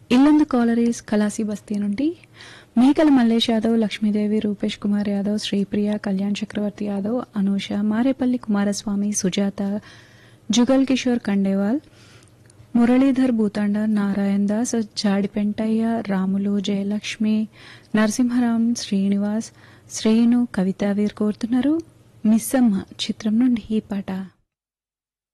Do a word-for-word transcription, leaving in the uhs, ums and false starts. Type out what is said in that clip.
Yellandu collieries khalasi బస్తీ నుండి మేకల మల్లేష్ యాదవ్, లక్ష్మీదేవి, రూపేష్ కుమార్ యాదవ్, శ్రీప్రియ, కళ్యాణ్ చక్రవర్తి యాదవ్, అనూష, మారేపల్లి కుమారస్వామి, సుజాత, జుగల్ కిషోర్ కండేవాల్, మురళీధర్ భూతాండ, నారాయణ దాస్, జాడిపెంటయ్య, రాములు, జయలక్ష్మి, నరసింహరాం, శ్రీనివాస్, శ్రేణు, కవిత వీరు కోరుతున్నారు. మిస్సమ్మ చిత్రం నుండి ఈ పాట.